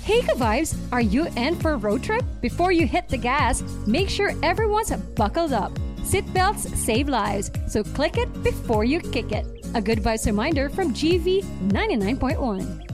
Hey, Ka Vibes! Are you in for a road trip? Before you hit the gas, make sure everyone's buckled up. Seatbelts save lives, so click it before you kick it. A good vibes reminder from GV 99.1.